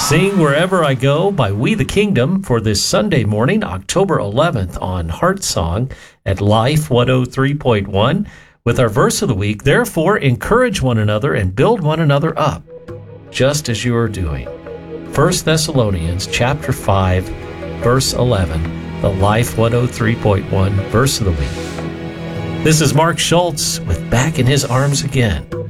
Sing Wherever I Go by We the Kingdom for this Sunday morning, October 11th on Heart Song at Life 103.1 with our verse of the week. Therefore, encourage one another and build one another up, just as you are doing. 1 Thessalonians chapter 5, verse 11, the Life 103.1 verse of the week. This is Mark Schultz with Back in His Arms Again.